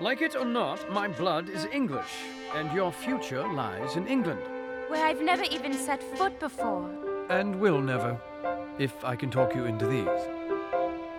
Like it or not, my blood is English, and your future lies in England. Where I've never even set foot before. And will never, if I can talk you into these.